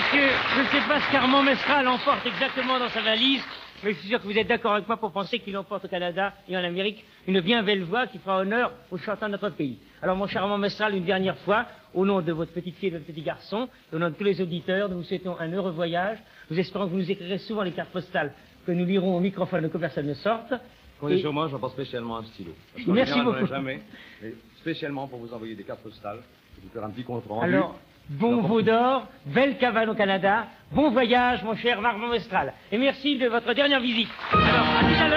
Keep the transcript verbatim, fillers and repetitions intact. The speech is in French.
Monsieur, je ne sais pas ce qu'Armand Mestral emporte exactement dans sa valise, mais je suis sûr que vous êtes d'accord avec moi pour penser qu'il emporte au Canada et en Amérique une bien belle voix qui fera honneur aux chanteurs de notre pays. Alors, mon cher Armand Mestral, une dernière fois, au nom de votre petite fille et de votre petit garçon, et au nom de tous les auditeurs, nous vous souhaitons un heureux voyage. Nous espérons que vous nous écrirez souvent les cartes postales que nous lirons au microphone que personne ne sorte. Comptez sur moi, j'apporte spécialement un stylo. Merci beaucoup. Jamais, mais spécialement pour vous envoyer des cartes postales, et vous faire un petit compte rendu. Alors, bon veau d'or, belle cabane au Canada, bon voyage, mon cher Armand Mestral. Et merci de votre dernière visite. Alors, à tout à l'heure.